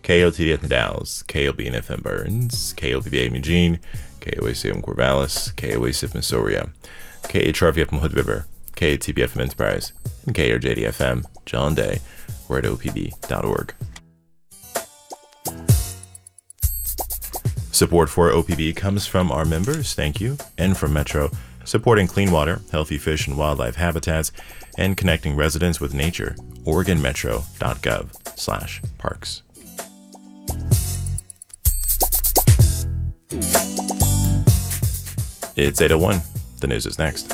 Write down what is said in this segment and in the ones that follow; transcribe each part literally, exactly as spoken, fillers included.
K O T D F in Dallas, K O B in F M Burns, K O P B A in Eugene, K O A C M Corvallis, K O A C F in Soria, K H R V F in Hood River, K A T B F in Enterprise, and K R J D F M, John Day. We're at O P B dot org. Support for O P B comes from our members, thank you, and from Metro, supporting clean water, healthy fish and wildlife habitats, and connecting residents with nature. Oregon Metro dot gov slash parks. It's eight oh one. The news is next.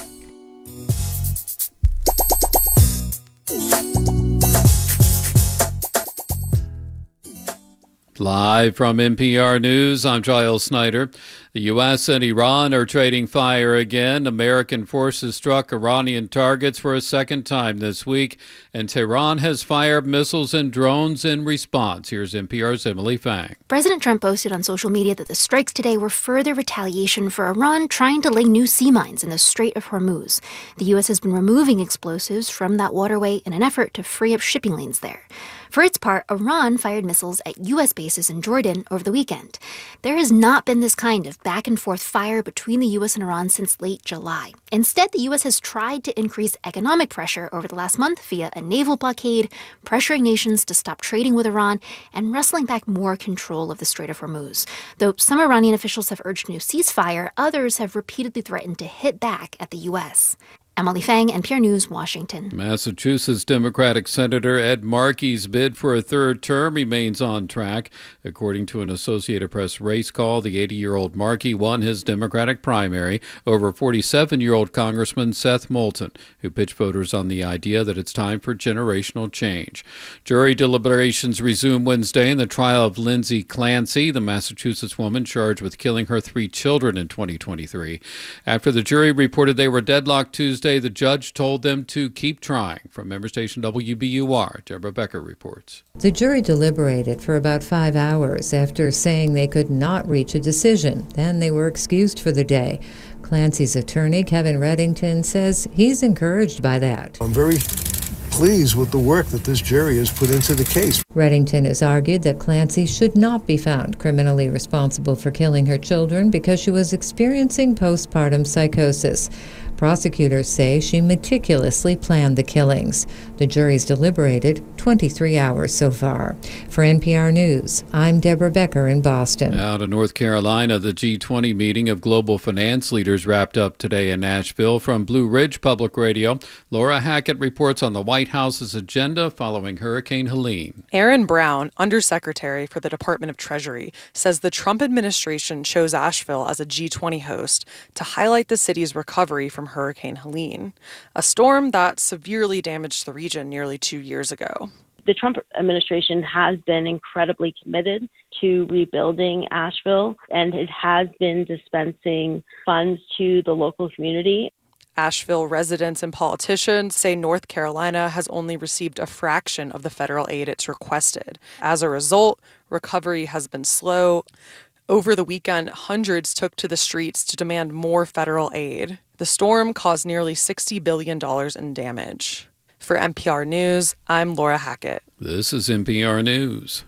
Live from N P R News, I'm Giles Snyder. The U S and Iran are trading fire again. American forces struck Iranian targets for a second time this week, and Tehran has fired missiles and drones in response. Here's N P R's Emily Fang. President Trump posted on social media that the strikes today were further retaliation for Iran trying to lay new sea mines in the Strait of Hormuz. The U S has been removing explosives from that waterway in an effort to free up shipping lanes there. For its part, Iran fired missiles at U S bases in Jordan over the weekend. There has not been this kind of back-and-forth fire between the U S and Iran since late July. Instead, the U S has tried to increase economic pressure over the last month via a naval blockade, pressuring nations to stop trading with Iran, and wrestling back more control of the Strait of Hormuz. Though some Iranian officials have urged a new ceasefire, others have repeatedly threatened to hit back at the U S. Emily Fang, N P R News, Washington. Massachusetts Democratic Senator Ed Markey's bid for a third term remains on track. According to an Associated Press race call, the eighty-year-old Markey won his Democratic primary over forty-seven-year-old Congressman Seth Moulton, who pitched voters on the idea that it's time for generational change. Jury deliberations resume Wednesday in the trial of Lindsay Clancy, the Massachusetts woman charged with killing her three children in twenty twenty-three. After the jury reported they were deadlocked Tuesday, the judge told them to keep trying. From member station W B U R, Deborah Becker reports. The jury deliberated for about five hours after saying they could not reach a decision. Then they were excused for the day. Clancy's attorney, Kevin Reddington, says he's encouraged by that. I'm very pleased with the work that this jury has put into the case. Reddington has argued that Clancy should not be found criminally responsible for killing her children because she was experiencing postpartum psychosis. Prosecutors say she meticulously planned the killings. The jury's deliberated twenty-three hours so far. For N P R News, I'm Deborah Becker in Boston. Out of North Carolina, the G twenty meeting of global finance leaders wrapped up today in Nashville. From Blue Ridge Public Radio, Laura Hackett reports on the White House's agenda following Hurricane Helene. Aaron Brown, Undersecretary for the Department of Treasury, says the Trump administration chose Asheville as a G twenty host to highlight the city's recovery from Hurricane Helene, a storm that severely damaged the region nearly two years ago. The Trump administration has been incredibly committed to rebuilding Asheville, and it has been dispensing funds to the local community. Asheville residents and politicians say North Carolina has only received a fraction of the federal aid it's requested. As a result, recovery has been slow. Over the weekend, hundreds took to the streets to demand more federal aid. The storm caused nearly sixty billion dollars in damage. For N P R News, I'm Laura Hackett. This is N P R News.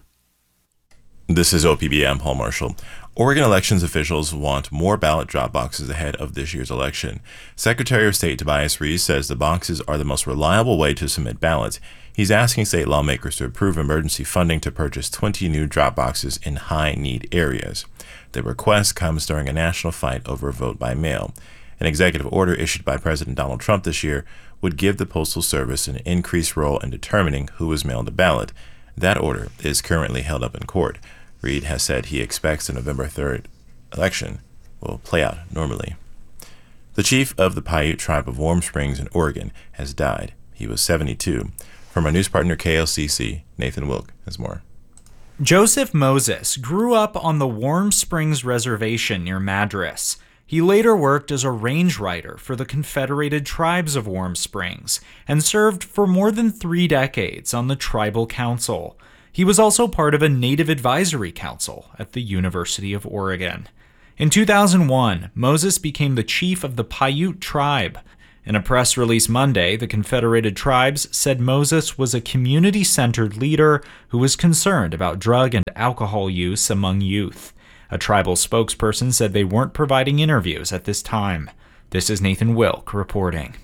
This is O P B. I'm Paul Marshall. Oregon elections officials want more ballot drop boxes ahead of this year's election. Secretary of State Tobias Rees says the boxes are the most reliable way to submit ballots. He's asking state lawmakers to approve emergency funding to purchase twenty new drop boxes in high-need areas. The request comes during a national fight over a vote by mail. An executive order issued by President Donald Trump this year would give the Postal Service an increased role in determining who was mailed a ballot. That order is currently held up in court. Reed has said he expects the November third election will play out normally. The chief of the Paiute tribe of Warm Springs in Oregon has died. He was seventy-two. From our news partner K L C C, Nathan Wilk has more. Joseph Moses grew up on the Warm Springs Reservation near Madras. He later worked as a range rider for the Confederated Tribes of Warm Springs and served for more than three decades on the Tribal Council. He was also part of a Native Advisory Council at the University of Oregon. In two thousand one, Moses became the chief of the Paiute tribe, In a press release Monday, the Confederated Tribes said Moses was a community-centered leader who was concerned about drug and alcohol use among youth. A tribal spokesperson said they weren't providing interviews at this time. This is Nathan Wilk reporting.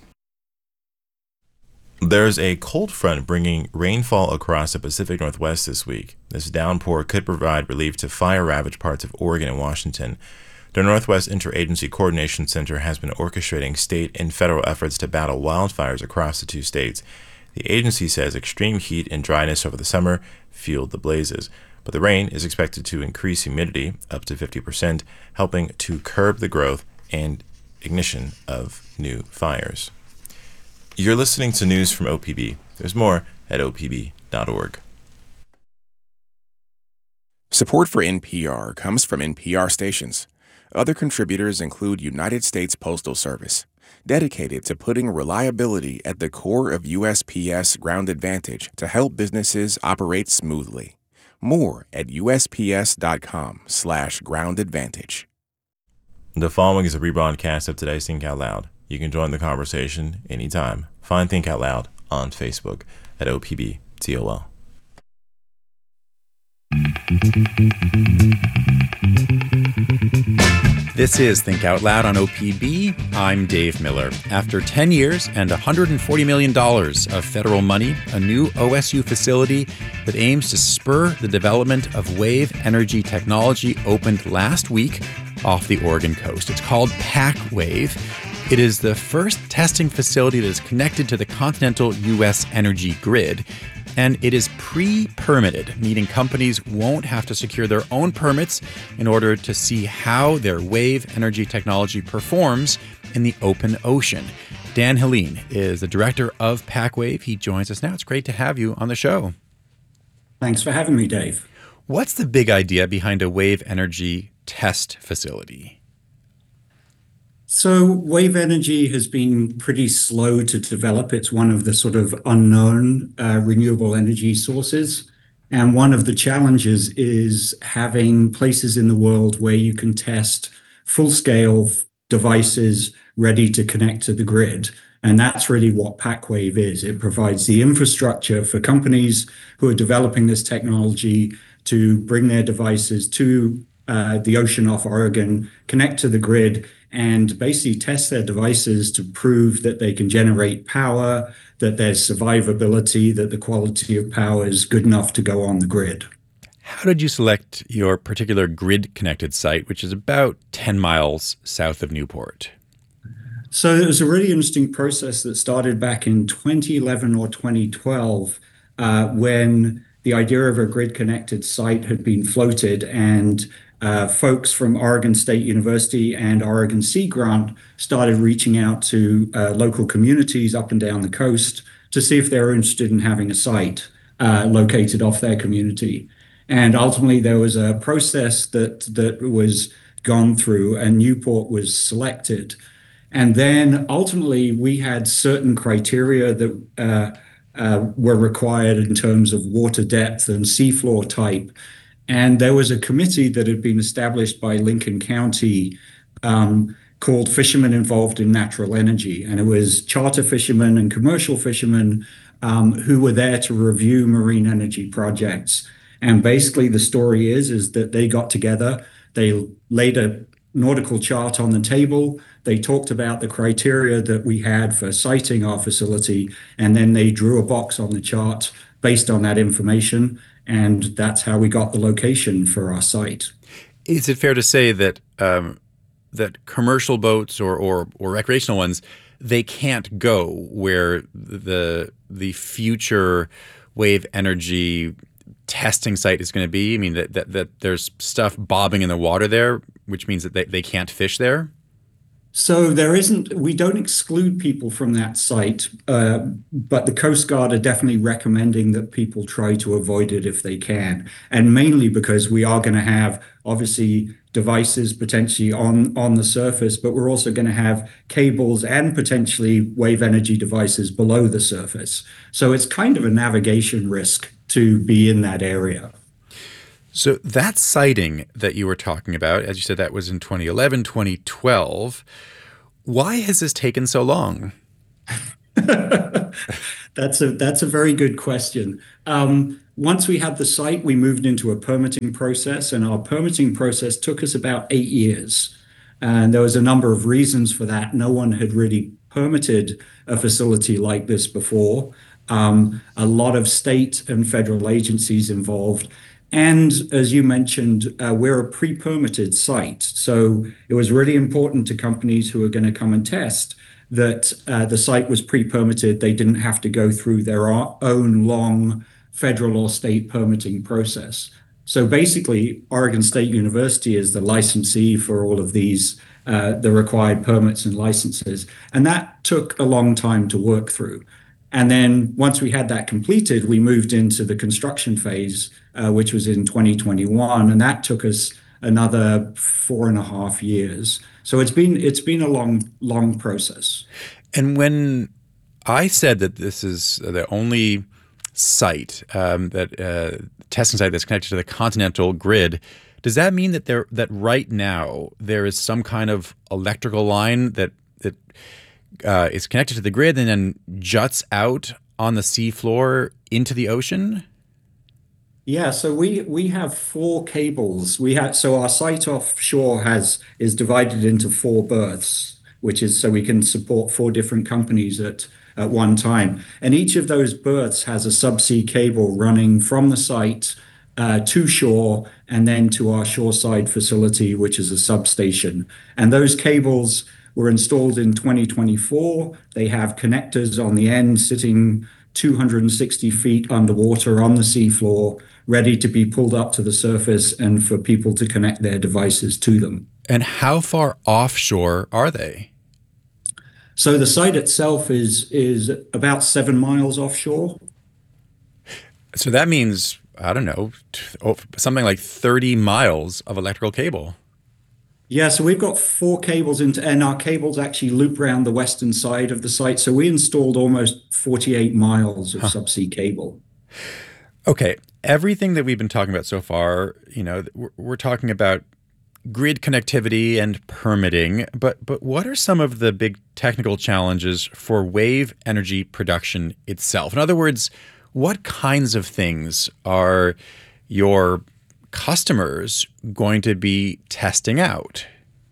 There's a cold front bringing rainfall across the Pacific Northwest this week. This downpour could provide relief to fire-ravaged parts of Oregon and Washington. The Northwest Interagency Coordination Center has been orchestrating state and federal efforts to battle wildfires across the two states. The agency says extreme heat and dryness over the summer fueled the blazes, but the rain is expected to increase humidity up to fifty percent, helping to curb the growth and ignition of new fires. You're listening to news from O P B. There's more at O P B dot org. Support for N P R comes from N P R stations. Other contributors include United States Postal Service, dedicated to putting reliability at the core of U S P S Ground Advantage to help businesses operate smoothly. More at U S P S dot com slash ground advantage. The following is a rebroadcast of today's Think Out Loud. You can join the conversation anytime. Find Think Out Loud on Facebook at O P B T O L. This is Think Out Loud on O P B. I'm Dave Miller. After ten years and one hundred forty million dollars of federal money, a new O S U facility that aims to spur the development of wave energy technology opened last week off the Oregon coast. It's called PacWave. It is the first testing facility that is connected to the continental U S energy grid, and it is pre-permitted, meaning companies won't have to secure their own permits in order to see how their wave energy technology performs in the open ocean. Dan Helene is the director of PacWave. He joins us now. It's great to have you on the show. Thanks for having me, Dave. What's the big idea behind a wave energy test facility? So wave energy has been pretty slow to develop. It's one of the sort of unknown uh, renewable energy sources. And one of the challenges is having places in the world where you can test full-scale devices ready to connect to the grid. And that's really what PacWave is. It provides the infrastructure for companies who are developing this technology to bring their devices to uh, the ocean off Oregon, connect to the grid, and basically test their devices to prove that they can generate power, that there's survivability, that the quality of power is good enough to go on the grid. How did you select your particular grid-connected site, which is about ten miles south of Newport? So it was a really interesting process that started back in twenty eleven or twenty twelve, uh, when the idea of a grid-connected site had been floated, and Uh, folks from Oregon State University and Oregon Sea Grant started reaching out to uh, local communities up and down the coast to see if they were interested in having a site uh, located off their community. And ultimately, there was a process that that was gone through, and Newport was selected. And then ultimately, we had certain criteria that uh, uh, were required in terms of water depth and seafloor type. And there was a committee that had been established by Lincoln County um, called Fishermen Involved in Natural Energy. And it was charter fishermen and commercial fishermen um, who were there to review marine energy projects. And basically the story is, is that they got together, they laid a nautical chart on the table, they talked about the criteria that we had for siting our facility, and then they drew a box on the chart based on that information. And that's how we got the location for our site. Is it fair to say that um, that commercial boats or, or or recreational ones, they can't go where the the future wave energy testing site is going to be? I mean, that, that that there's stuff bobbing in the water there, which means that they, they can't fish there? So there isn't, we don't exclude people from that site, uh, but the Coast Guard are definitely recommending that people try to avoid it if they can. And mainly because we are going to have, obviously, devices potentially on, on the surface, but we're also going to have cables and potentially wave energy devices below the surface. So it's kind of a navigation risk to be in that area. So that sighting that you were talking about, as you said, that was in twenty eleven, twenty twelve. Why has this taken so long? That's a that's a very good question. Um, once we had the site, we moved into a permitting process, and our permitting process took us about eight years. And there was a number of reasons for that. No one had really permitted a facility like this before. Um, a lot of state and federal agencies involved. And as you mentioned, uh, we're a pre-permitted site. So it was really important to companies who are going to come and test that uh, the site was pre-permitted. They didn't have to go through their own long federal or state permitting process. So basically, Oregon State University is the licensee for all of these, uh, the required permits and licenses. And that took a long time to work through. And then once we had that completed, we moved into the construction phase, uh, which was in twenty twenty-one, and that took us another four and a half years. So it's been it's been a long, long process. And when I said that this is the only site um, that uh, testing site that's connected to the continental grid, does that mean that there that right now there is some kind of electrical line that that uh, is connected to the grid and then juts out on the seafloor into the ocean? Yeah, so we we have four cables. We have so our site offshore has is divided into four berths, which is so we can support four different companies at at one time. And each of those berths has a subsea cable running from the site uh, to shore and then to our shoreside facility, which is a substation. And those cables were installed in twenty twenty-four. They have connectors on the end sitting two hundred sixty feet underwater on the seafloor, ready to be pulled up to the surface and for people to connect their devices to them. And how far offshore are they? So the site itself is is about seven miles offshore. So that means, I don't know, something like thirty miles of electrical cable. Yeah, so we've got four cables into, and our cables actually loop around the western side of the site. So we installed almost forty-eight miles of huh. subsea cable. Okay, everything that we've been talking about so far, you know, we're, we're talking about grid connectivity and permitting, but but what are some of the big technical challenges for wave energy production itself? In other words, what kinds of things are your customers going to be testing out?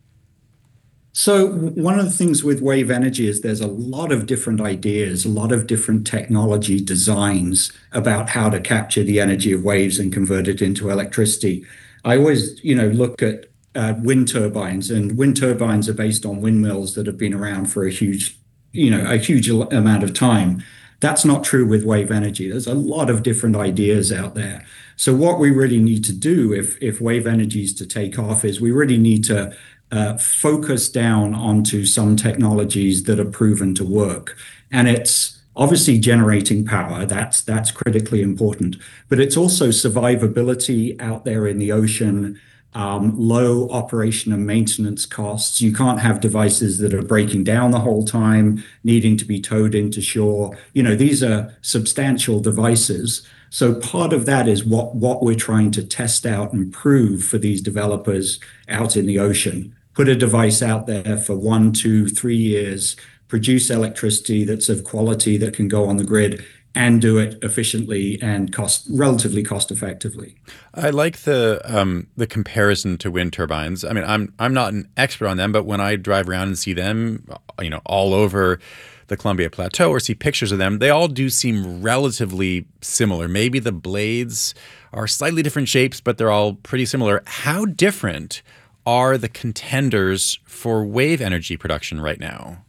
So one of the things with wave energy is there's a lot of different ideas, a lot of different technology designs about how to capture the energy of waves and convert it into electricity. I always, you know, look at uh, wind turbines, and wind turbines are based on windmills that have been around for a huge, you know, a huge amount of time. That's not true with wave energy. There's a lot of different ideas out there. So what we really need to do if, if wave energy is to take off is we really need to uh, focus down onto some technologies that are proven to work. And it's obviously generating power. That's, that's critically important. But it's also survivability out there in the ocean, Um, low operation and maintenance costs. You can't have devices that are breaking down the whole time, needing to be towed into shore. You know, these are substantial devices. So part of that is what, what we're trying to test out and prove for these developers out in the ocean. Put a device out there for one, two, three years, produce electricity that's of quality that can go on the grid, and do it efficiently and cost relatively cost effectively. I like the um, the comparison to wind turbines. I mean, I'm I'm not an expert on them, but when I drive around and see them, you know, all over the Columbia Plateau or see pictures of them, they all do seem relatively similar. Maybe the blades are slightly different shapes, but they're all pretty similar. How different are the contenders for wave energy production right now?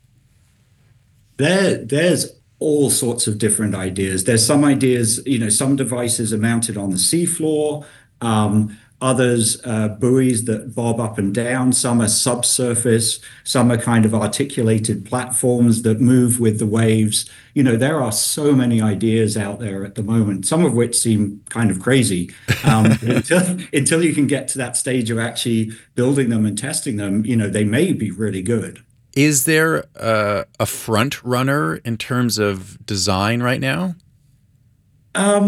There, there's all sorts of different ideas. There's some ideas, you know, some devices are mounted on the seafloor, um, others uh, buoys that bob up and down, some are subsurface, some are kind of articulated platforms that move with the waves. You know, there are so many ideas out there at the moment, some of which seem kind of crazy. Um, until, until you can get to that stage of actually building them and testing them, you know, they may be really good. Is there a, a front runner in terms of design right now? Um,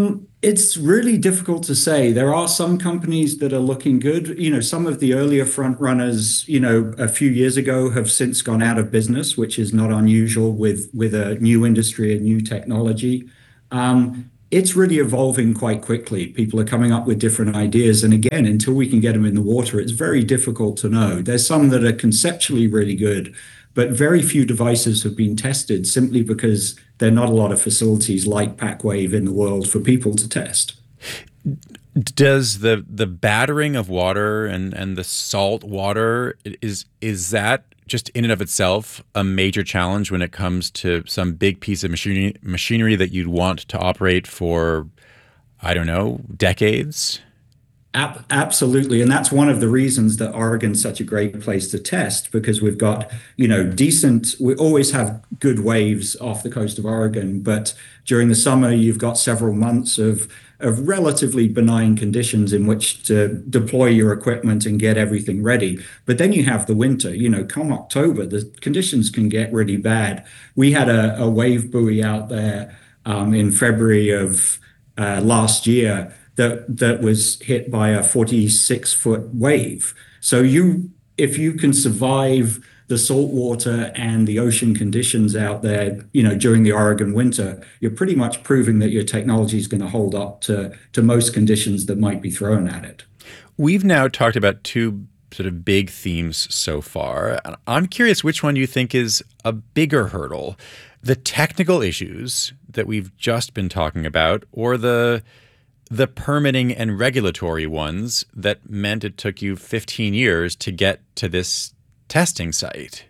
It's really difficult to say. There are some companies that are looking good. You know, some of the earlier front runners, you know, a few years ago have since gone out of business, which is not unusual with with a new industry, a new technology. Um, it's really evolving quite quickly. People are coming up with different ideas. And again, until we can get them in the water, it's very difficult to know. There's some that are conceptually really good, but very few devices have been tested simply because there are not a lot of facilities like PacWave in the world for people to test. Does the the battering of water and, and the salt water, is is that just in and of itself a major challenge when it comes to some big piece of machinery machinery that you'd want to operate for, I don't know, decades? Ab- absolutely. And that's one of the reasons that Oregon's such a great place to test, because we've got, you know, decent, we always have good waves off the coast of Oregon, but during the summer, you've got several months of, of relatively benign conditions in which to deploy your equipment and get everything ready. But then you have the winter, you know, come October, the conditions can get really bad. We had a, a wave buoy out there um, in February of uh, last year that that was hit by a forty-six foot wave. So you, if you can survive the salt water and the ocean conditions out there, you know, during the Oregon winter, you're pretty much proving that your technology is going to hold up to to most conditions that might be thrown at it. We've now talked about two sort of big themes so far. I'm curious which one you think is a bigger hurdle, the technical issues that we've just been talking about, or the the permitting and regulatory ones that meant it took you fifteen years to get to this testing site?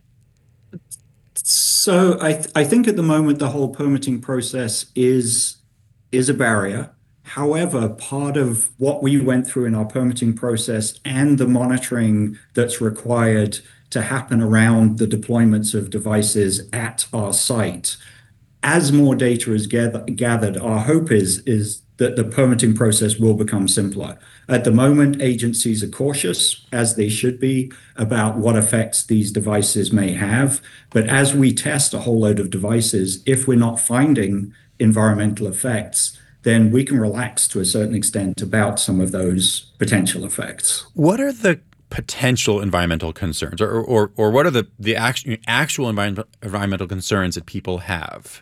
So I th- I think at the moment the whole permitting process is is a barrier. However, part of what we went through in our permitting process and the monitoring that's required to happen around the deployments of devices at our site, as more data is gather- gathered, our hope is is that the permitting process will become simpler. At the moment, agencies are cautious, as they should be, about what effects these devices may have. But as we test a whole load of devices, if we're not finding environmental effects, then we can relax to a certain extent about some of those potential effects. What are the potential environmental concerns, or or, or what are the, the actual, actual environmental, environmental concerns that people have?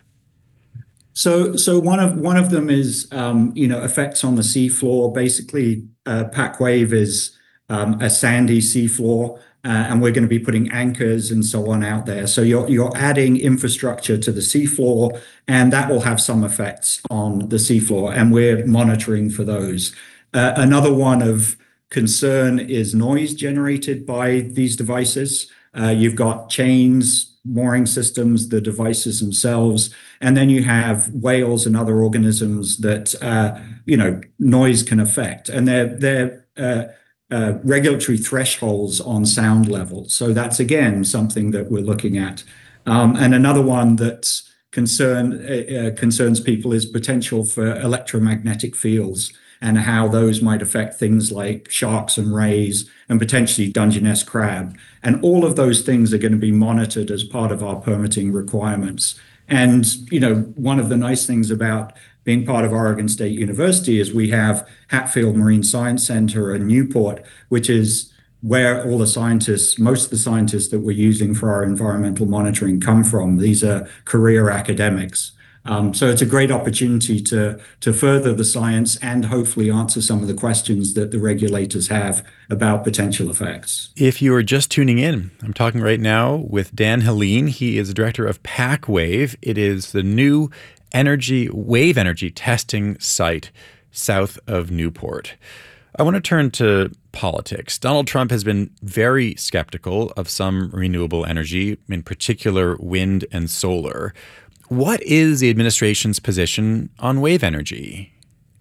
So, so one of one of them is, um, you know, effects on the seafloor. Basically, uh, PacWave is um, a sandy seafloor, uh, and we're going to be putting anchors and so on out there. So you're you're adding infrastructure to the seafloor, and that will have some effects on the seafloor, and we're monitoring for those. Uh, another one of concern is noise generated by these devices. Uh, you've got chains, mooring systems, the devices themselves, and then you have whales and other organisms that uh, you know noise can affect, and they're they're uh, uh, regulatory thresholds on sound levels. So that's again something that we're looking at, um, and another one that's concern uh, concerns people is potential for electromagnetic fields and how those might affect things like sharks and rays and potentially Dungeness crab. And all of those things are going to be monitored as part of our permitting requirements. And, you know, one of the nice things about being part of Oregon State University is we have Hatfield Marine Science Center in Newport, which is where all the scientists, most of the scientists that we're using for our environmental monitoring come from. These are career academics. Um, so it's a great opportunity to to further the science and hopefully answer some of the questions that the regulators have about potential effects. If you are just tuning in, I'm talking right now with Dan Helene. He is the director of PacWave. It is the new energy wave energy testing site south of Newport. I want to turn to politics. Donald Trump has been very skeptical of some renewable energy, in particular wind and solar. What is the administration's position on wave energy?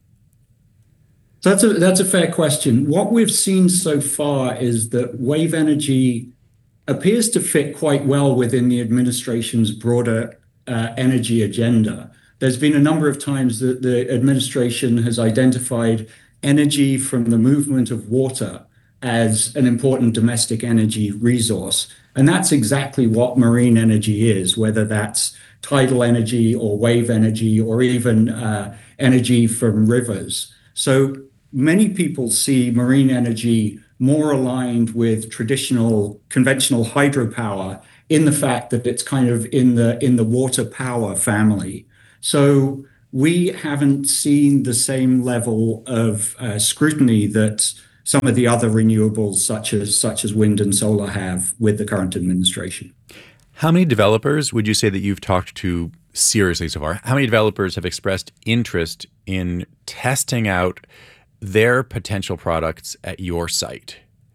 That's a that's a fair question. What we've seen so far is that wave energy appears to fit quite well within the administration's broader uh, energy agenda. There's been a number of times that the administration has identified energy from the movement of water as an important domestic energy resource. And that's exactly what marine energy is, whether that's tidal energy or wave energy or even uh, energy from rivers. So many people see marine energy more aligned with traditional conventional hydropower in the fact that it's kind of in the in the water power family. So we haven't seen the same level of uh, scrutiny that some of the other renewables, such as such as wind and solar, have with the current administration. How many developers would you say that you've talked to seriously so far? How many developers have expressed interest in testing out their potential products at your site?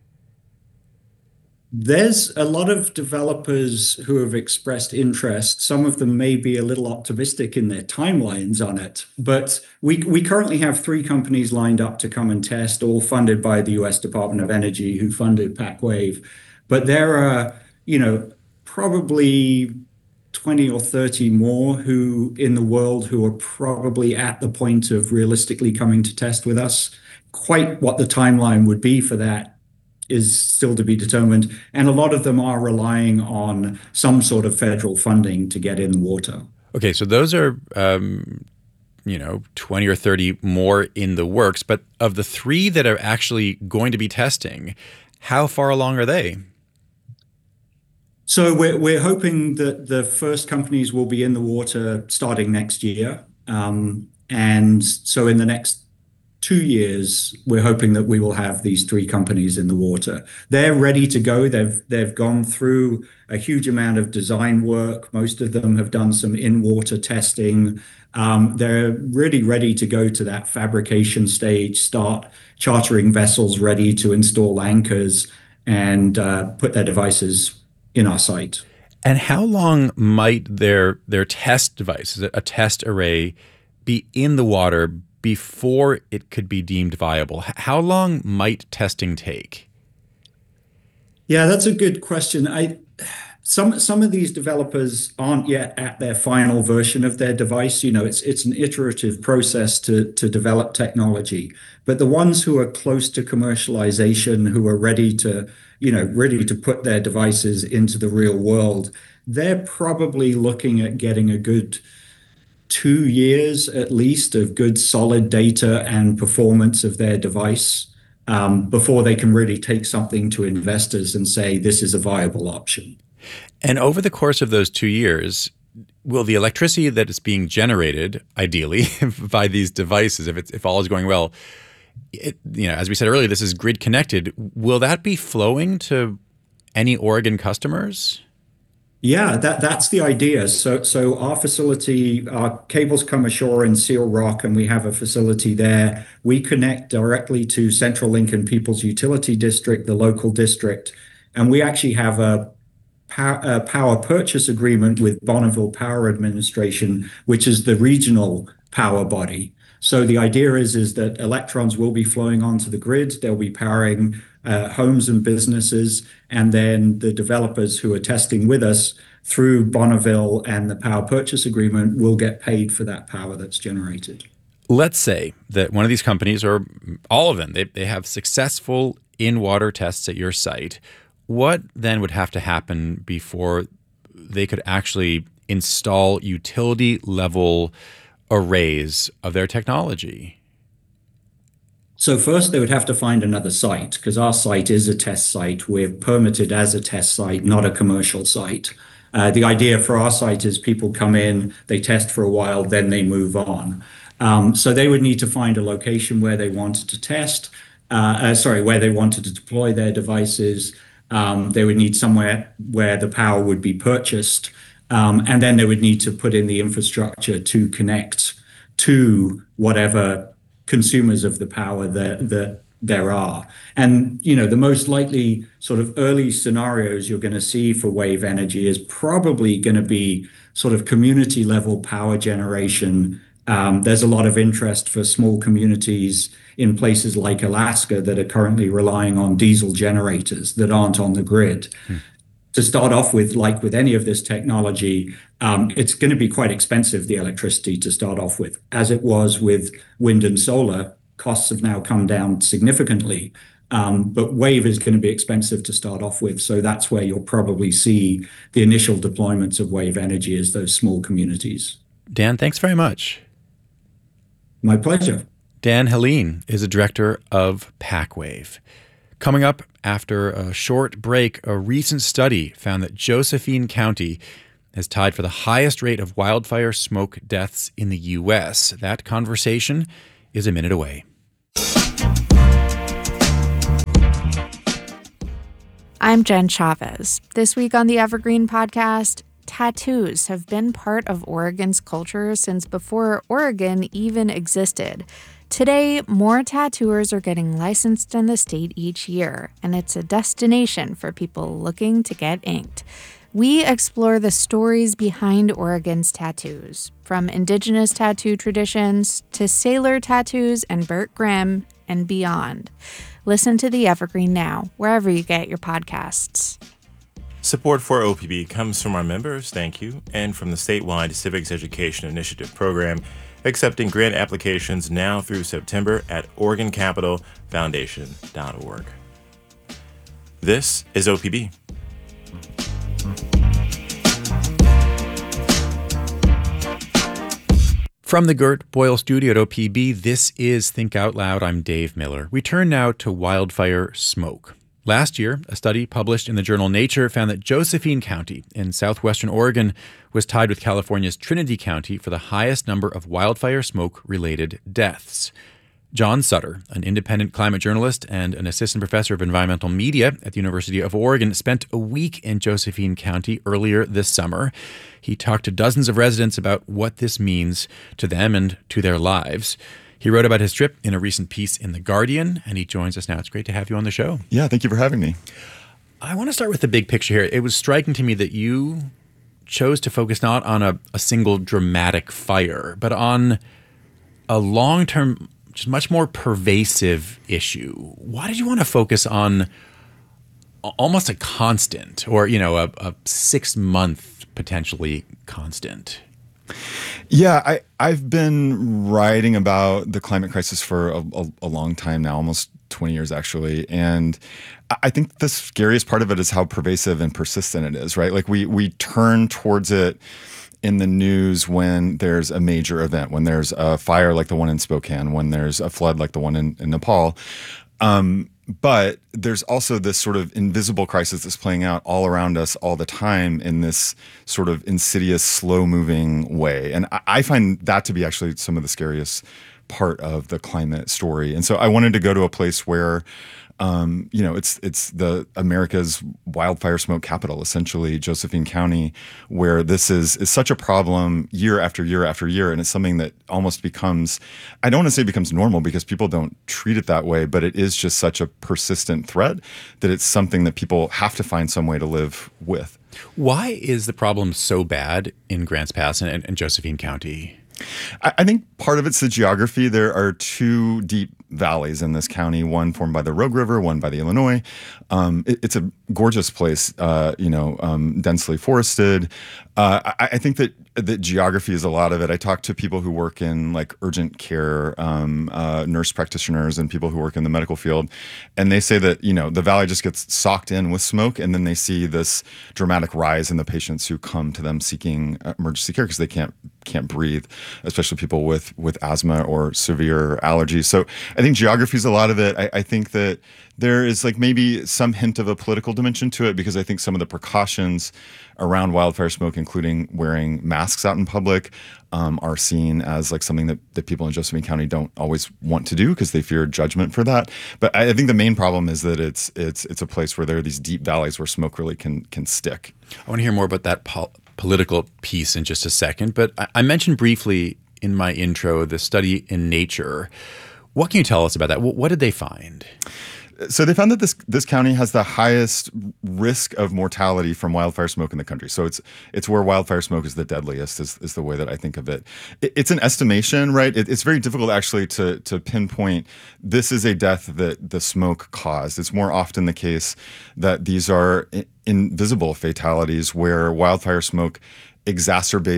There's a lot of developers who have expressed interest. Some of them may be a little optimistic in their timelines on it, but we we currently have three companies lined up to come and test, all funded by the U S Department of Energy, who funded PacWave. But there are, you know, probably twenty or thirty more who in the world who are probably at the point of realistically coming to test with us. Quite what the timeline would be for that is still to be determined. And a lot of them are relying on some sort of federal funding to get in the water. Okay, so those are, um, you know, twenty or thirty more in the works. But of the three that are actually going to be testing, how far along are they? So we're, we're hoping that the first companies will be in the water starting next year. Um, and so in the next two years, we're hoping that we will have these three companies in the water. They're ready to go. They've they've gone through a huge amount of design work. Most of them have done some in-water testing. Um, they're really ready to go to that fabrication stage, start chartering vessels ready to install anchors and uh, put their devices in our site. And how long might their their test device, a test array, be in the water before it could be deemed viable? How long might testing take? Yeah, that's a good question. I some some of these developers aren't yet at their final version of their device. You know, it's it's an iterative process to to develop technology. But the ones who are close to commercialization, who are ready to, you know, ready to put their devices into the real world, they're probably looking at getting a good two years at least of good solid data and performance of their device um, before they can really take something to investors and say this is a viable option. And over the course of those two years, will the electricity that is being generated, ideally, by these devices, if it's, if all is going well, it, you know, as we said earlier, this is grid connected. Will that be flowing to any Oregon customers? Yeah, that that's the idea. So so our facility, our cables come ashore in Seal Rock, and we have a facility there. We connect directly to Central Lincoln People's Utility District, the local district, and we actually have a power, a power purchase agreement with Bonneville Power Administration, which is the regional power body. So the idea is, is that electrons will be flowing onto the grid. They'll be powering uh, homes and businesses. And then the developers who are testing with us through Bonneville and the power purchase agreement will get paid for that power that's generated. Let's say that one of these companies, or all of them, they, they have successful in-water tests at your site. What then would have to happen before they could actually install utility-level arrays of their technology? So first they would have to find another site, because our site is a test site. We're permitted as a test site, not a commercial site. Uh, the idea for our site is people come in, they test for a while, then they move on. Um, so they would need to find a location where they wanted to test, uh, uh, sorry, where they wanted to deploy their devices. Um, they would need somewhere where the power would be purchased. Um, and then they would need to put in the infrastructure to connect to whatever consumers of the power that, that there are. And, you know, the most likely sort of early scenarios you're going to see for wave energy is probably going to be sort of community level power generation. Um, there's a lot of interest for small communities in places like Alaska that are currently relying on diesel generators that aren't on the grid. Hmm. To start off with, like with any of this technology, um, it's going to be quite expensive, the electricity to start off with. As it was with wind and solar, costs have now come down significantly. Um, but wave is going to be expensive to start off with. So that's where you'll probably see the initial deployments of wave energy as those small communities. Dan, thanks very much. My pleasure. Dan Helene is a director of PacWave. Coming up after a short break, a recent study found that Josephine County is tied for the highest rate of wildfire smoke deaths in the U S. That conversation is a minute away. I'm Jen Chavez. This week on the Evergreen Podcast, tattoos have been part of Oregon's culture since before Oregon even existed. Today, more tattooers are getting licensed in the state each year, and it's a destination for people looking to get inked. We explore the stories behind Oregon's tattoos, from indigenous tattoo traditions to sailor tattoos and Burt Grimm and beyond. Listen to The Evergreen now, wherever you get your podcasts. Support for O P B comes from our members, thank you, and from the statewide Civics Education Initiative program, accepting grant applications now through September at Oregon Capital Foundation dot org. This is O P B. From the Gert Boyle studio at O P B, this is Think Out Loud. I'm Dave Miller. We turn now to wildfire smoke. Last year, a study published in the journal Nature found that Josephine County in southwestern Oregon was tied with California's Trinity County for the highest number of wildfire smoke-related deaths. John Sutter, an independent climate journalist and an assistant professor of environmental media at the University of Oregon, spent a week in Josephine County earlier this summer. He talked to dozens of residents about what this means to them and to their lives. He wrote about his trip in a recent piece in The Guardian, and he joins us now. It's great to have you on the show. Yeah, thank you for having me. I want to start with the big picture here. It was striking to me that you chose to focus not on a, a single dramatic fire, but on a long-term, just much more pervasive issue. Why did you want to focus on almost a constant, or, you know, a, a six-month potentially constant? Yeah, I, I've been writing about the climate crisis for a, a, a long time now, almost twenty years actually. And I think the scariest part of it is how pervasive and persistent it is, right? Like we we turn towards it in the news when there's a major event, when there's a fire like the one in Spokane, when there's a flood like the one in, in Nepal. Um, but there's also this sort of invisible crisis that's playing out all around us all the time in this sort of insidious, slow-moving way. And I, I find that to be actually some of the scariest part of the climate story. And so I wanted to go to a place where Um, you know, it's it's the America's wildfire smoke capital, essentially, Josephine County, where this is is such a problem year after year after year, and it's something that almost becomes, I don't want to say becomes normal because people don't treat it that way, but it is just such a persistent threat that it's something that people have to find some way to live with. Why is the problem so bad in Grants Pass and, and Josephine County? I think part of it's the geography. There are two deep valleys in this county, one formed by the Rogue River, one by the Illinois. Um, it, it's a gorgeous place, uh, you know, um, densely forested. Uh, I, I think that that geography is a lot of it. I talk to people who work in like urgent care, um, uh, nurse practitioners and people who work in the medical field. And they say that, you know, the valley just gets socked in with smoke, and then they see this dramatic rise in the patients who come to them seeking emergency care because they can't can't breathe, especially people with, with asthma or severe allergies. So I think geography is a lot of it. I, I think that there is like maybe some hint of a political dimension to it because I think some of the precautions around wildfire smoke, including wearing masks out in public, um, are seen as like something that, that people in Josephine County don't always want to do because they fear judgment for that. But I, I think the main problem is that it's it's it's a place where there are these deep valleys where smoke really can can stick. I want to hear more about that pol- political piece in just a second, but I, I mentioned briefly in my intro the study in Nature. What can you tell us about that? What, what did they find? So they found that this this county has the highest risk of mortality from wildfire smoke in the country. So it's it's where wildfire smoke is the deadliest, is, is the way that I think of it. it it's an estimation, right? It, it's very difficult actually to to pinpoint this is a death that the smoke caused. It's more often the case that these are invisible fatalities where wildfire smoke exacerbates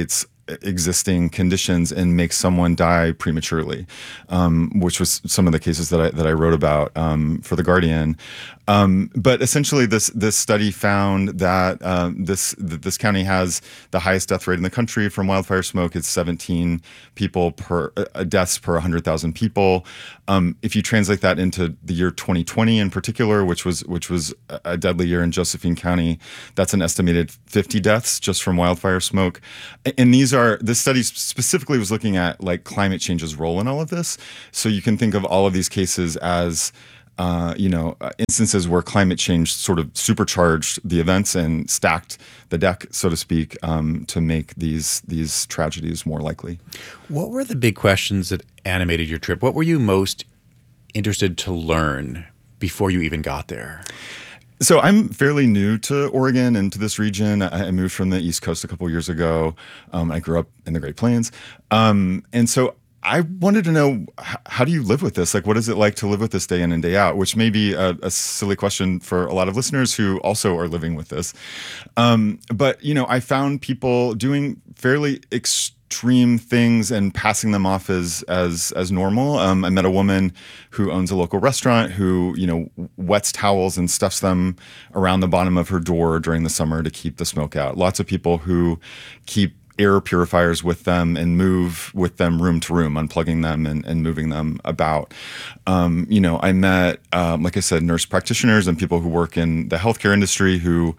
existing conditions and make someone die prematurely, um, which was some of the cases that I that I wrote about um, for The Guardian. Um, but essentially, this this study found that um, this that this county has the highest death rate in the country from wildfire smoke. It's seventeen people per uh, deaths per one hundred thousand people. Um, if you translate that into the year twenty twenty in particular, which was which was a deadly year in Josephine County, that's an estimated fifty deaths just from wildfire smoke. And these are this study specifically was looking at like climate change's role in all of this. So you can think of all of these cases as Uh, you know, uh, instances where climate change sort of supercharged the events and stacked the deck, so to speak, um, to make these these tragedies more likely. What were the big questions that animated your trip? What were you most interested to learn before you even got there? So I'm fairly new to Oregon and to this region. I, I moved from the East Coast a couple of years ago. Um, I grew up in the Great Plains, um, and so I wanted to know, how do you live with this? Like, what is it like to live with this day in and day out? Which may be a, a silly question for a lot of listeners who also are living with this. Um, but, you know, I found people doing fairly extreme things and passing them off as as as normal. Um, I met a woman who owns a local restaurant who, you know, wets towels and stuffs them around the bottom of her door during the summer to keep the smoke out. Lots of people who keep air purifiers with them and move with them room to room, unplugging them and, and moving them about. Um, you know, I met, um, like I said, nurse practitioners and people who work in the healthcare industry who,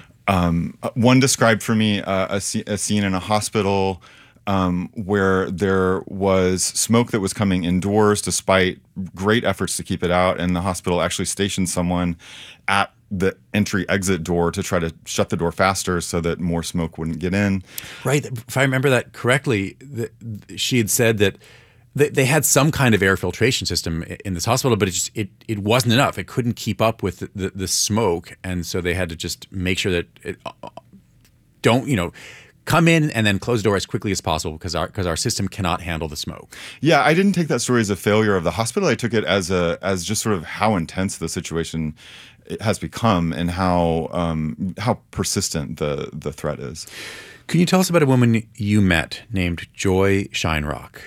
um, one described for me uh, a, a scene in a hospital um, where there was smoke that was coming indoors despite great efforts to keep it out. And the hospital actually stationed someone at the entry exit door to try to shut the door faster so that more smoke wouldn't get in. Right. If I remember that correctly, the, she had said that they, they had some kind of air filtration system in this hospital, but it just it it wasn't enough. It couldn't keep up with the, the, the smoke, and so they had to just make sure that it, don't you know. come in and then close the door as quickly as possible because our because our system cannot handle the smoke. Yeah, I didn't take that story as a failure of the hospital. I took it as a as just sort of how intense the situation has become and how um, how persistent the the threat is. Can you tell us about a woman you met named Joy Shinerock?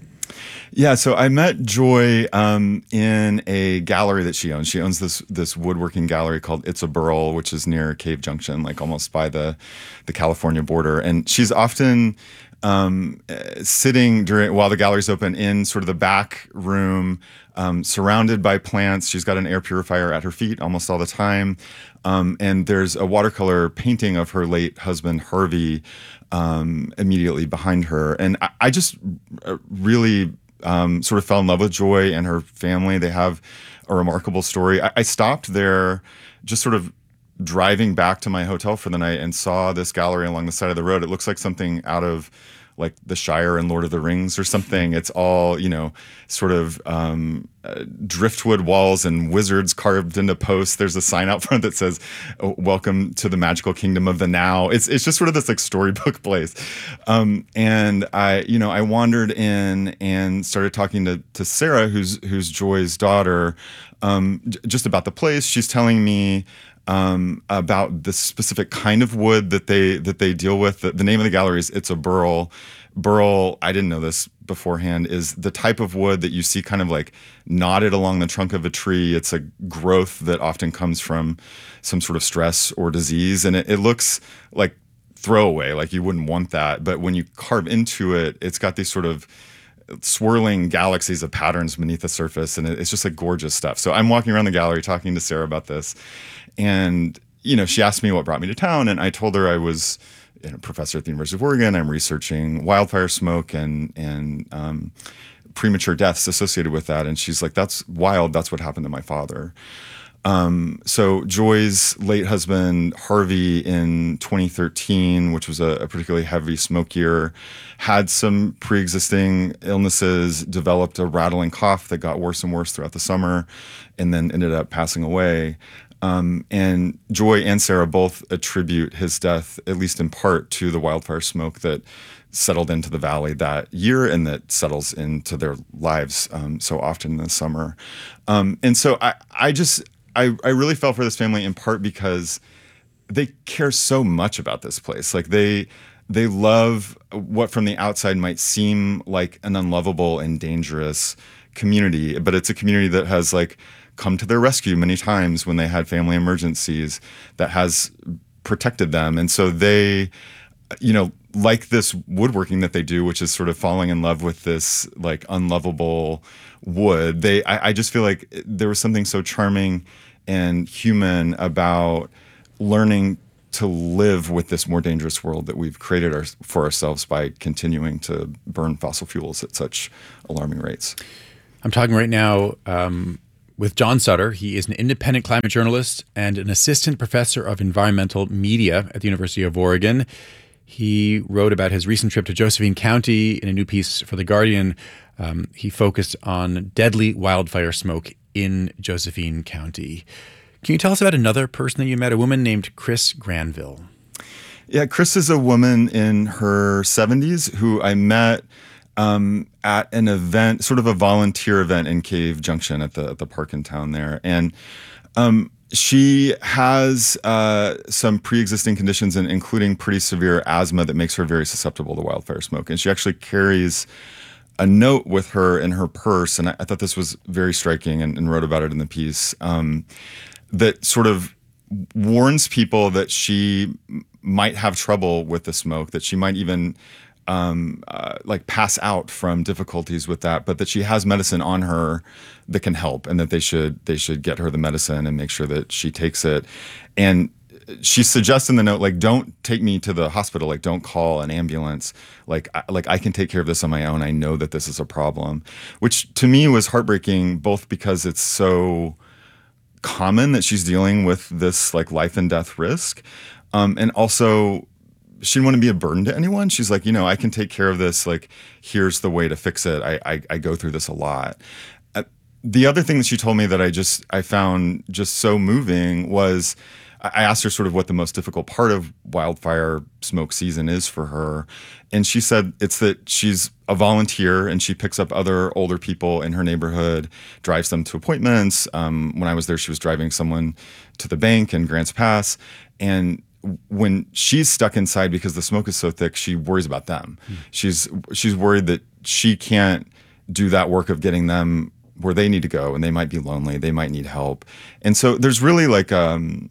Yeah, so I met Joy um, in a gallery that she owns. She owns this this woodworking gallery called It's a Burl, which is near Cave Junction, like almost by the the California border. And she's often um, sitting during while the gallery's open in sort of the back room, um, surrounded by plants. She's got an air purifier at her feet almost all the time. Um, and there's a watercolor painting of her late husband, Harvey, um, immediately behind her. And I, I just really um, sort of fell in love with Joy and her family. They have a remarkable story. I, I stopped there just sort of driving back to my hotel for the night and saw this gallery along the side of the road. It looks like something out of like the Shire and Lord of the Rings or something. It's all, you know, sort of um, uh, driftwood walls and wizards carved into posts. There's a sign out front that says, oh, welcome to the magical kingdom of the now. It's it's just sort of this like storybook place. Um, and I, you know, I wandered in and started talking to, to Sarah, who's, who's Joy's daughter, um, j- just about the place. She's telling me Um, about the specific kind of wood that they that they deal with. The, the name of the gallery is It's a Burl. Burl, I didn't know this beforehand, is the type of wood that you see kind of like knotted along the trunk of a tree. It's a growth that often comes from some sort of stress or disease, and it, it looks like throwaway, like you wouldn't want that. But when you carve into it, it's got these sort of swirling galaxies of patterns beneath the surface, and it's just like gorgeous stuff. So I'm walking around the gallery talking to Sarah about this, and you know, she asked me what brought me to town, and I told her I was you know, a professor at the University of Oregon. I'm researching wildfire smoke and and um, premature deaths associated with that, and she's like, "That's wild. That's what happened to my father." Um, so Joy's late husband, Harvey, in twenty thirteen, which was a, a particularly heavy smoke year, had some pre-existing illnesses, developed a rattling cough that got worse and worse throughout the summer, and then ended up passing away. Um, and Joy and Sarah both attribute his death, at least in part, to the wildfire smoke that settled into the valley that year and that settles into their lives um, so often in the summer. Um, and so I, I just... I, I really felt for this family in part because they care so much about this place. Like they, they love what from the outside might seem like an unlovable and dangerous community, but it's a community that has like come to their rescue many times when they had family emergencies, that has protected them. And so they, you know, like this woodworking that they do, which is sort of falling in love with this like unlovable wood. They, I, I just feel like there was something so charming and human about learning to live with this more dangerous world that we've created our, for ourselves by continuing to burn fossil fuels at such alarming rates. I'm talking right now um, with John Sutter. He is an independent climate journalist and an assistant professor of environmental media at the University of Oregon. He wrote about his recent trip to Josephine County in a new piece for The Guardian. Um, he focused on deadly wildfire smoke in Josephine County. Can you tell us about another person that you met, a woman named Chris Granville? Yeah, Chris is a woman in her seventies who I met um, at an event, sort of a volunteer event in Cave Junction at the at the park in town there. And um, she has uh, some pre-existing conditions, and including pretty severe asthma that makes her very susceptible to wildfire smoke. And she actually carries a note with her in her purse, and I, I thought this was very striking, and, and wrote about it in the piece, um, that sort of warns people that she might have trouble with the smoke, that she might even um, uh, like pass out from difficulties with that, but that she has medicine on her that can help, and that they should they should get her the medicine and make sure that she takes it. And she suggests in the note, like, don't take me to the hospital, like, don't call an ambulance, like, I, like I can take care of this on my own. I know that this is a problem, which to me was heartbreaking, both because it's so common that she's dealing with this like life and death risk, um, and also she didn't want to be a burden to anyone. She's like, you know, I can take care of this. Like, here's the way to fix it. I I, I go through this a lot. Uh, the other thing that she told me that I just I found just so moving was, I asked her sort of what the most difficult part of wildfire smoke season is for her. And she said it's that she's a volunteer and she picks up other older people in her neighborhood, drives them to appointments. Um, when I was there, she was driving someone to the bank in Grants Pass. And when she's stuck inside because the smoke is so thick, she worries about them. Mm. She's she's worried that she can't do that work of getting them where they need to go, and they might be lonely, they might need help. And so there's really like um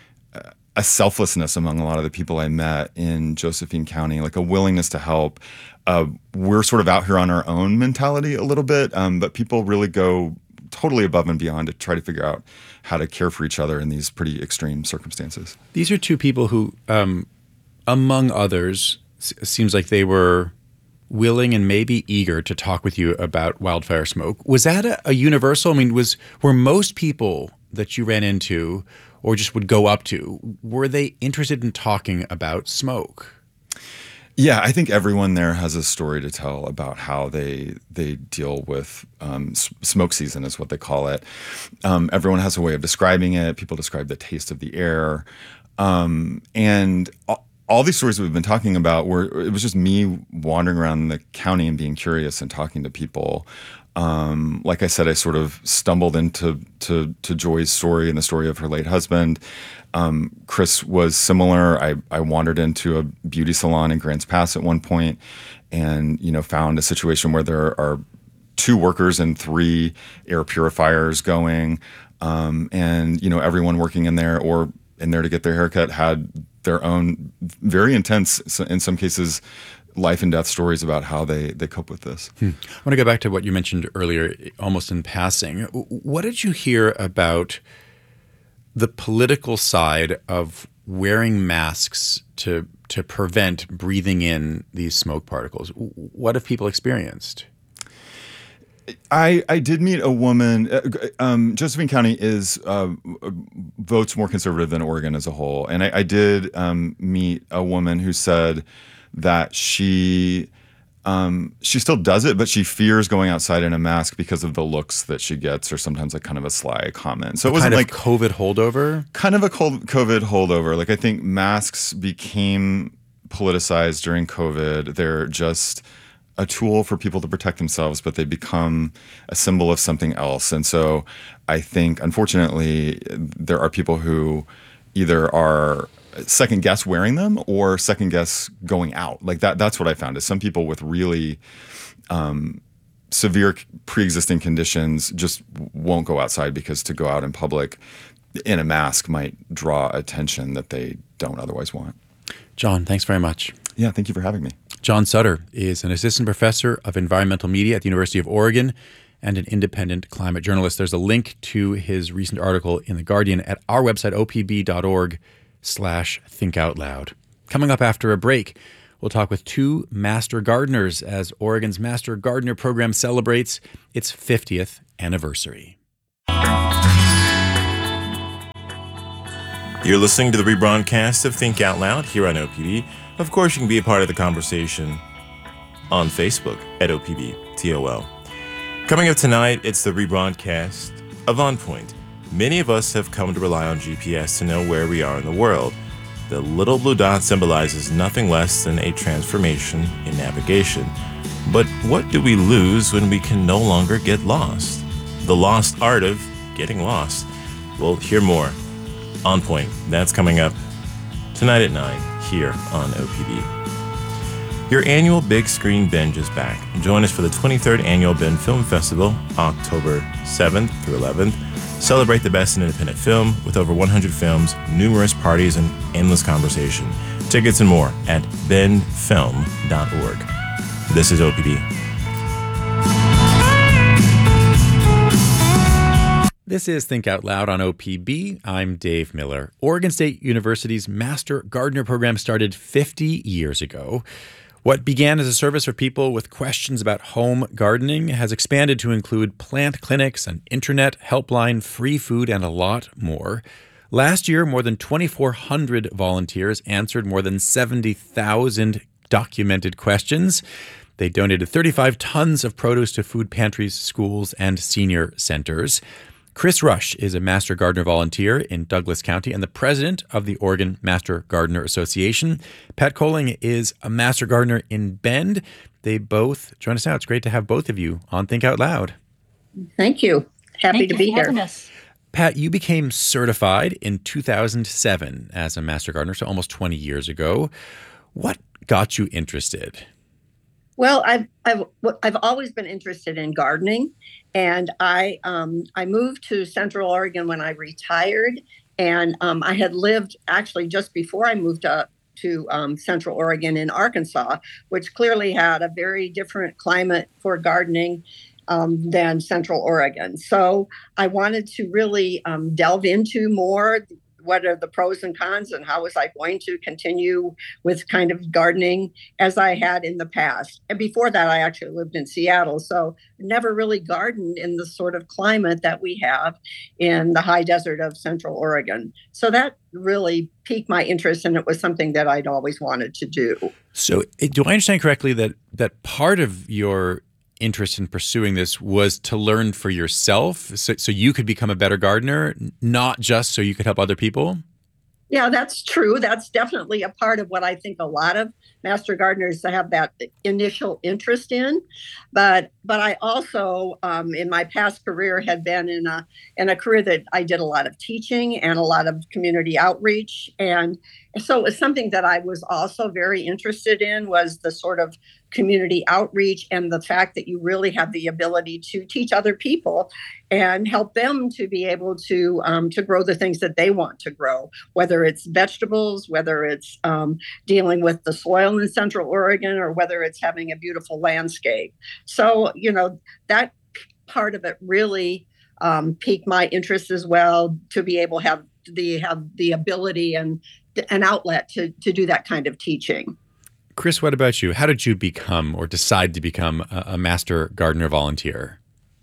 a selflessness among a lot of the people I met in Josephine County, like a willingness to help. Uh, we're sort of out here on our own mentality a little bit, um, but people really go totally above and beyond to try to figure out how to care for each other in these pretty extreme circumstances. These are two people who, um, among others, s- seems like they were willing and maybe eager to talk with you about wildfire smoke. Was that a, a universal? I mean, was were most people that you ran into or just would go up to, were they interested in talking about smoke? Yeah, I think everyone there has a story to tell about how they they deal with um, smoke season, is what they call it. Um, everyone has a way of describing it. People describe the taste of the air. Um, and all, all these stories we've been talking about were, it was just me wandering around the county and being curious and talking to people. Um, like I said, I sort of stumbled into to, to Joy's story and the story of her late husband. Um, Chris was similar. I, I wandered into a beauty salon in Grants Pass at one point, and you know found a situation where there are two workers and three air purifiers going, um, and you know everyone working in there or in there to get their haircut had their own very intense, in some cases, life and death stories about how they, they cope with this. Hmm. I want to go back to what you mentioned earlier, almost in passing. What did you hear about the political side of wearing masks to to prevent breathing in these smoke particles? What have people experienced? I, I did meet a woman. Uh, um, Josephine County is uh, votes more conservative than Oregon as a whole, and I, I did um, meet a woman who said that she um, she still does it, but she fears going outside in a mask because of the looks that she gets, or sometimes like kind of a sly comment. So a it wasn't kind like of COVID holdover. Kind of a COVID holdover. Like I think masks became politicized during COVID. They're just a tool for people to protect themselves, but they become a symbol of something else. And so I think, unfortunately, there are people who either are second guess wearing them or second guess going out. Like that, that's what I found is some people with really um, severe pre-existing conditions just won't go outside because to go out in public in a mask might draw attention that they don't otherwise want. John, thanks very much. Yeah, thank you for having me. John Sutter is an assistant professor of environmental media at the University of Oregon and an independent climate journalist. There's a link to his recent article in The Guardian at our website, o p b dot org slash think out loud. Coming up after a break, we'll talk with two master gardeners as Oregon's Master Gardener program celebrates its fiftieth anniversary. You're listening to the rebroadcast of Think Out Loud here on O P B. Of course, you can be a part of the conversation on Facebook at O P B T O L. Coming up tonight, it's the rebroadcast of On Point. Many of us have come to rely on G P S to know where we are in the world. The little blue dot symbolizes nothing less than a transformation in navigation. But what do we lose when we can no longer get lost? The lost art of getting lost. We'll hear more. On Point, that's coming up tonight at nine here on O P B. Your annual Big Screen Binge is back. Join us for the twenty-third Annual Bend Film Festival, October seventh through eleventh. Celebrate the best in independent film with over one hundred films, numerous parties, and endless conversation. Tickets and more at bend film dot org. This is O P B. This is Think Out Loud on O P B. I'm Dave Miller. Oregon State University's Master Gardener program started fifty years ago. What began as a service for people with questions about home gardening has expanded to include plant clinics, an internet helpline, free food, and a lot more. Last year, more than twenty-four hundred volunteers answered more than seventy thousand documented questions. They donated thirty-five tons of produce to food pantries, schools, and senior centers. Chris Rush is a Master Gardener volunteer in Douglas County and the president of the Oregon Master Gardener Association. Pat Kohling is a Master Gardener in Bend. They both join us now. It's great to have both of you on Think Out Loud. Thank you. Happy Thank to you be for here. having us. Pat, you became certified in two thousand seven as a Master Gardener, so almost twenty years ago. What got you interested? Well, I've I've I've always been interested in gardening, and I um, I moved to Central Oregon when I retired, and um, I had lived actually just before I moved up to um, Central Oregon in Arkansas, which clearly had a very different climate for gardening um, than Central Oregon. So I wanted to really um, delve into more. What are the pros and cons, and how was I going to continue with kind of gardening as I had in the past? And before that, I actually lived in Seattle, so never really gardened in the sort of climate that we have in the high desert of Central Oregon. So that really piqued my interest, and it was something that I'd always wanted to do. So do I understand correctly that that part of your interest in pursuing this was to learn for yourself so, so you could become a better gardener, not just so you could help other people? Yeah, that's true. That's definitely a part of what I think a lot of master gardeners have that initial interest in. But but I also, um, in my past career, had been in a in a career that I did a lot of teaching and a lot of community outreach. And so it was something that I was also very interested in, was the sort of community outreach and the fact that you really have the ability to teach other people and help them to be able to um, to grow the things that they want to grow, whether it's vegetables, whether it's um, dealing with the soil in Central Oregon, or whether it's having a beautiful landscape. So, you know, that part of it really um, piqued my interest as well, to be able to have the have the ability and an outlet to to do that kind of teaching. Chris, what about you? How did you become or decide to become a, a Master Gardener volunteer?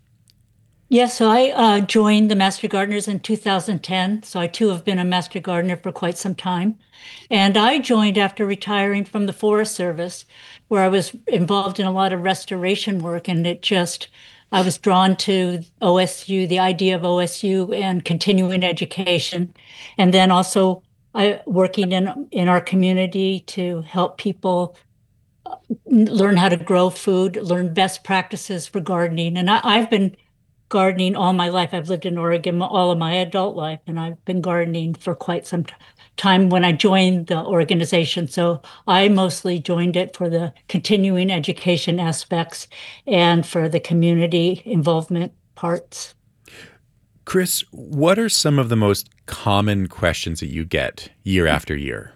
Yeah, so I uh, joined the Master Gardeners in two thousand ten. So I too have been a Master Gardener for quite some time. And I joined after retiring from the Forest Service, where I was involved in a lot of restoration work. And it just, I was drawn to O S U, the idea of O S U and continuing education. And then also I working in in our community to help people learn how to grow food, learn best practices for gardening. And I, I've been gardening all my life. I've lived in Oregon all of my adult life, and I've been gardening for quite some t- time when I joined the organization. So I mostly joined it for the continuing education aspects and for the community involvement parts. Chris, what are some of the most common questions that you get year after year?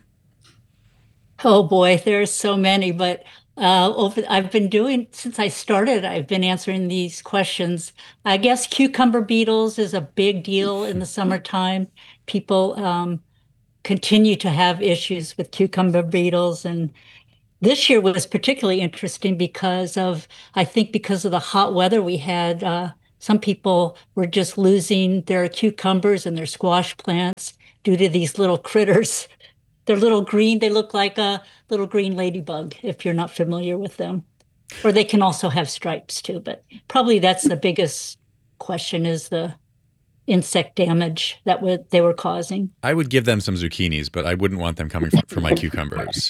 Oh boy, there's so many, but uh, over I've been doing since I started. I've been answering these questions. I guess cucumber beetles is a big deal in the summertime. People um, continue to have issues with cucumber beetles, and this year was particularly interesting because of I think because of the hot weather we had. Uh, some people were just losing their cucumbers and their squash plants due to these little critters. They're little green. They look like a little green ladybug, if you're not familiar with them. Or they can also have stripes too, but probably that's the biggest question is the insect damage that w- they were causing. I would give them some zucchinis, but I wouldn't want them coming for my cucumbers.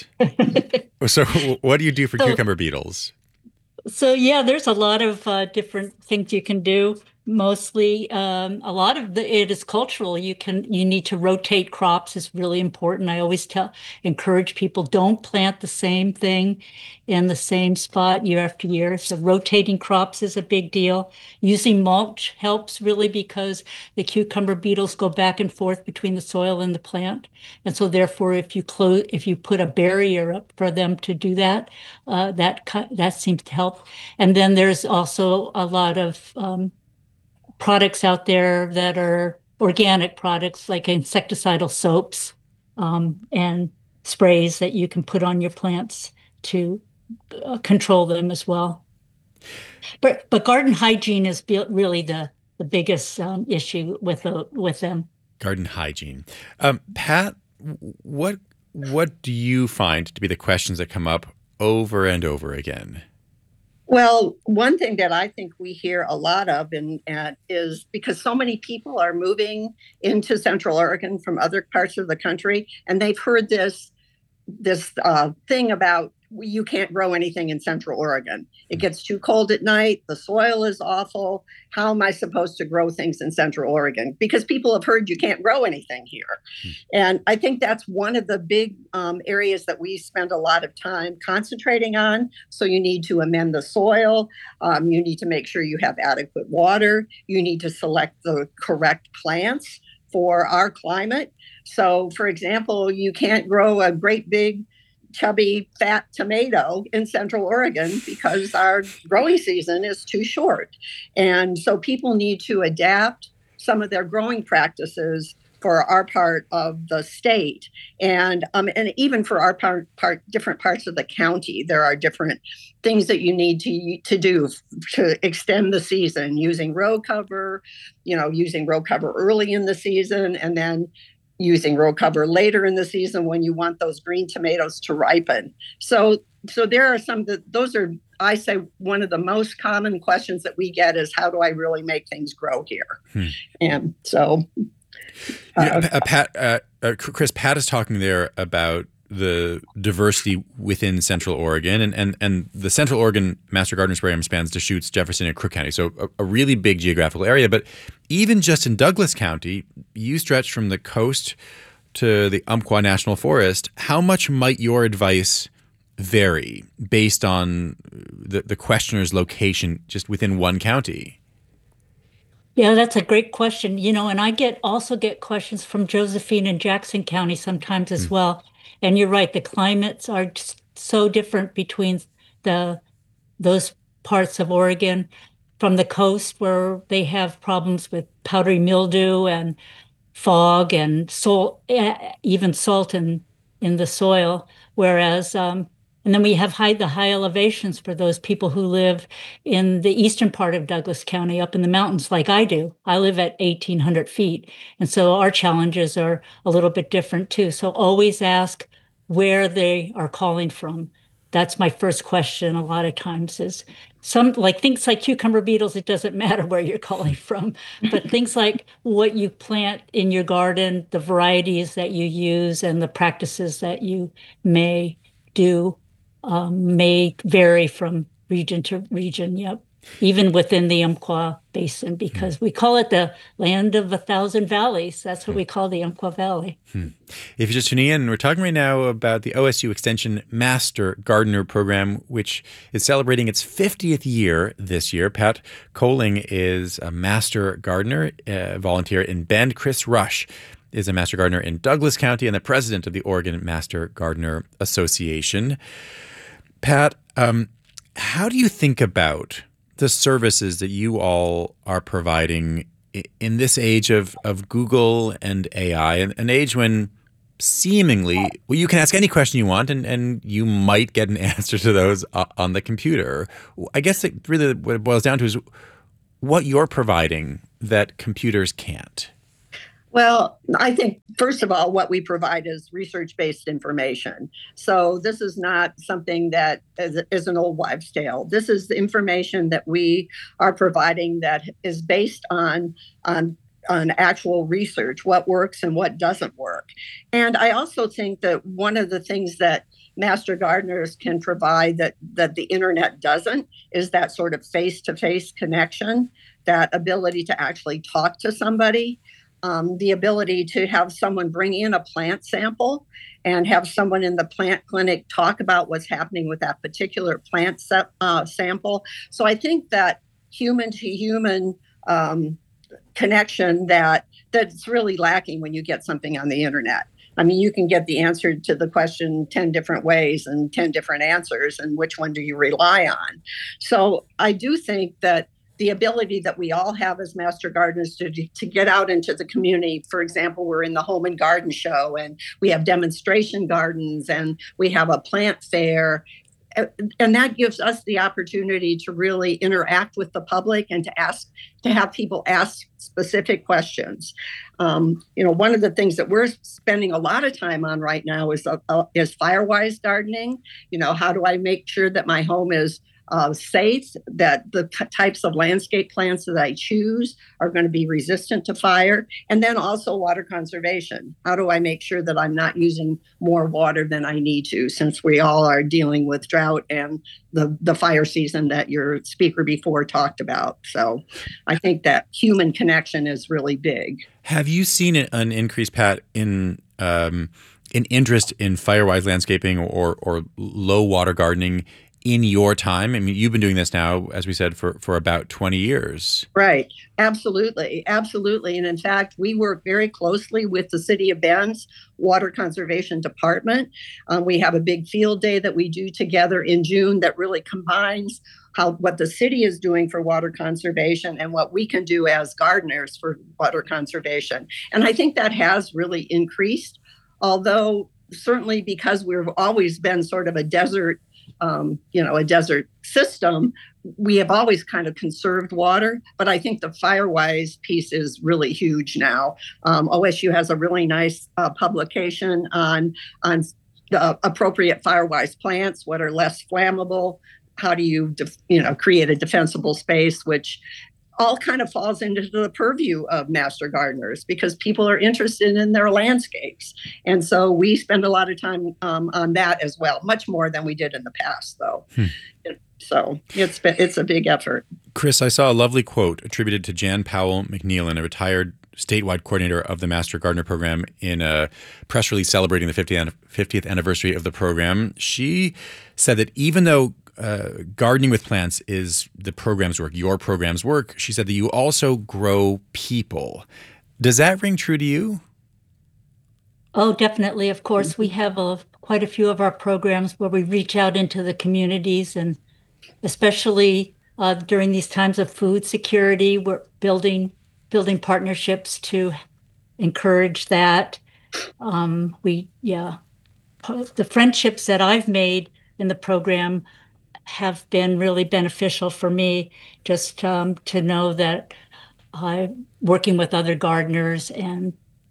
So what do you do for So- cucumber beetles? So yeah, there's a lot of uh, different things you can do. Mostly, um, a lot of the, it is cultural. You can you need to rotate crops is really important. I always tell encourage people don't plant the same thing in the same spot year after year. So rotating crops is a big deal. Using mulch helps really because the cucumber beetles go back and forth between the soil and the plant, and so therefore, if you close if you put a barrier up for them to do that, uh, that that seems to help. And then there's also a lot of um, products out there that are organic products like insecticidal soaps um, and sprays that you can put on your plants to uh, control them as well. But but garden hygiene is be- really the the biggest um, issue with the, with them. Garden hygiene. Um, Pat, what what do you find to be the questions that come up over and over again? Well, one thing that I think we hear a lot of and, and is because so many people are moving into Central Oregon from other parts of the country, and they've heard this this uh, thing about you can't grow anything in Central Oregon. It gets too cold at night. The soil is awful. How am I supposed to grow things in Central Oregon? Because people have heard you can't grow anything here. Hmm. And I think that's one of the big um, areas that we spend a lot of time concentrating on. So you need to amend the soil. Um, you need to make sure you have adequate water. You need to select the correct plants for our climate. So, for example, you can't grow a great big chubby, fat tomato in Central Oregon because our growing season is too short. And so people need to adapt some of their growing practices for our part of the state. And um, and even for our part, part, different parts of the county, there are different things that you need to, to do to extend the season using row cover, you know, using row cover early in the season, and then using row cover later in the season when you want those green tomatoes to ripen. So so there are some that those are, I say, one of the most common questions that we get is how do I really make things grow here? Hmm. And so uh, yeah, uh, Pat, uh, uh, Chris, Pat is talking there about the diversity within Central Oregon, and, and, and the Central Oregon Master Gardeners Program spans Deschutes, Jefferson, and Crook County, so a, a really big geographical area. But even just in Douglas County, you stretch from the coast to the Umpqua National Forest. How much might your advice vary based on the, the questioner's location just within one county? Yeah, that's a great question. You know, and I get also get questions from Josephine and Jackson County sometimes as mm. well. And you're right, the climates are just so different between the those parts of Oregon from the coast where they have problems with powdery mildew and fog and salt, even salt in, in the soil. Whereas, um, and then we have high, the high elevations for those people who live in the eastern part of Douglas County, up in the mountains like I do. I live at eighteen hundred feet. And so our challenges are a little bit different too. So always ask where they are calling from. That's my first question a lot of times is some like things like cucumber beetles, it doesn't matter where you're calling from, but things like what you plant in your garden, the varieties that you use and the practices that you may do um, may vary from region to region. Yep. even within the Umpqua Basin, because we call it the land of a thousand valleys. That's what we call the Umpqua Valley. Hmm. If you're just tuning in, we're talking right now about the O S U Extension Master Gardener Program, which is celebrating its fiftieth year this year. Pat Kohling is a Master Gardener, uh, volunteer in Bend. Chris Rush is a Master Gardener in Douglas County and the president of the Oregon Master Gardener Association. Pat, um, how do you think about the services that you all are providing in this age of, of Google and A I, an age when seemingly, well, you can ask any question you want and, and you might get an answer to those on the computer. I guess it really what it boils down to is what you're providing that computers can't. Well, I think, first of all, what we provide is research-based information. So this is not something that is, is an old wives' tale. This is the information that we are providing that is based on, on, on actual research, what works and what doesn't work. And I also think that one of the things that Master Gardeners can provide that, that the internet doesn't is that sort of face-to-face connection, that ability to actually talk to somebody. Um, the ability to have someone bring in a plant sample and have someone in the plant clinic talk about what's happening with that particular plant set, uh, sample. So I think that human to human um, connection that that's really lacking when you get something on the internet. I mean, you can get the answer to the question ten different ways and ten different answers, and which one do you rely on? So I do think that the ability that we all have as Master Gardeners to, to get out into the community. For example, we're in the Home and Garden Show, and we have demonstration gardens, and we have a plant fair. And that gives us the opportunity to really interact with the public and to ask, to have people ask specific questions. Um, you know, one of the things that we're spending a lot of time on right now is, uh, is Firewise gardening. You know, how do I make sure that my home is Uh, safe, that the t- types of landscape plants that I choose are going to be resistant to fire, and then also water conservation. How do I make sure that I'm not using more water than I need to, since we all are dealing with drought and the, the fire season that your speaker before talked about. So I think that human connection is really big. Have you seen an increase, Pat, in um, in interest in Firewise landscaping or, or low water gardening in your time? I mean, you've been doing this now, as we said, for, for about twenty years. Right. Absolutely. Absolutely. And in fact, we work very closely with the City of Bend's Water Conservation Department. Um, we have a big field day that we do together in June that really combines how what the city is doing for water conservation and what we can do as gardeners for water conservation. And I think that has really increased, although certainly because we've always been sort of a desert Um, you know, a desert system, we have always kind of conserved water. But I think the Firewise piece is really huge now. Um, O S U has a really nice uh, publication on on uh, appropriate Firewise plants, what are less flammable, how do you, def- you know, create a defensible space, which all kind of falls into the purview of Master Gardeners because people are interested in their landscapes. And so we spend a lot of time um, on that as well, much more than we did in the past, though. Hmm. So it's been, it's a big effort. Chris, I saw a lovely quote attributed to Jan Powell McNeilan, a retired statewide coordinator of the Master Gardener program, in a press release celebrating the fiftieth anniversary of the program. She said that even though Uh, gardening with plants is the program's work, your program's work, she said that you also grow people. Does that ring true to you? Oh, definitely. Of course, we have a, quite a few of our programs where we reach out into the communities, and especially uh, during these times of food security, we're building building partnerships to encourage that. Um, we, yeah, the friendships that I've made in the program have been really beneficial for me, just um, to know that I'm working with other gardeners and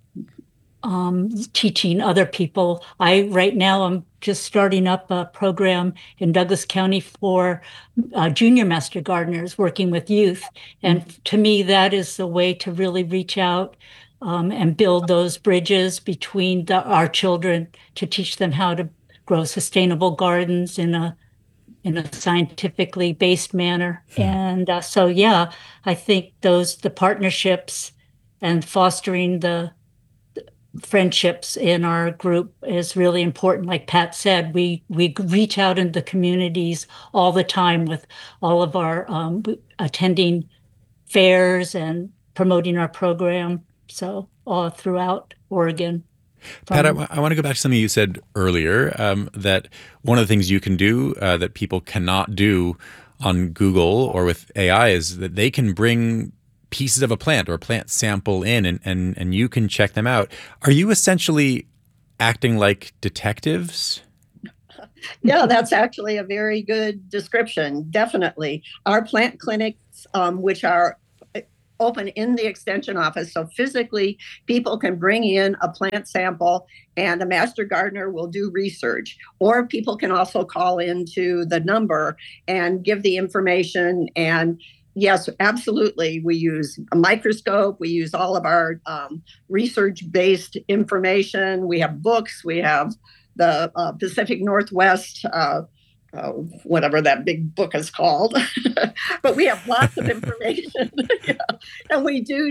um, teaching other people. I right now I'm just starting up a program in Douglas County for uh, junior Master Gardeners, working with youth. And to me, that is the way to really reach out um, and build those bridges between the, our children, to teach them how to grow sustainable gardens in a in a scientifically based manner. And uh, so, yeah, I think those, the partnerships and fostering the friendships in our group is really important. Like Pat said, we we reach out into the communities all the time with all of our um, attending fairs and promoting our program. So all throughout Oregon. Pat, I, I want to go back to something you said earlier, um, that one of the things you can do uh, that people cannot do on Google or with A I is that they can bring pieces of a plant or a plant sample in and, and, and you can check them out. Are you essentially acting like detectives? Yeah, that's actually a very good description. Definitely. Our plant clinics, um, which are open in the extension office. So physically, people can bring in a plant sample and a master gardener will do research. Or people can also call into the number and give the information. And yes, absolutely. We use a microscope. We use all of our um, research-based information. We have books. We have the uh, Pacific Northwest uh, Uh, whatever that big book is called. But we have lots of information. Yeah. And we do